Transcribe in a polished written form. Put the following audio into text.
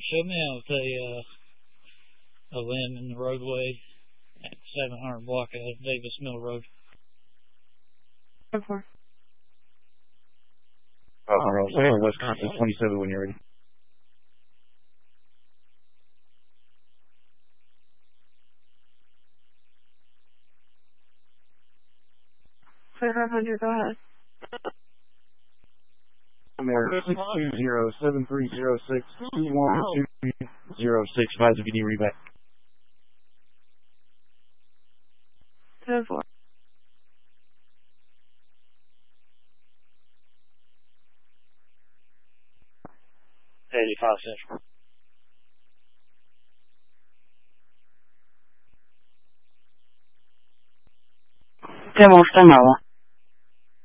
show me out with a limb in the roadway at 700 block of Davis Mill Road. 10-4. Wisconsin 27 when you're ready. 500, go ahead. America 62073061206 if you need read back. 10-4. Hey, 5 Central. 10-1, stand by 1.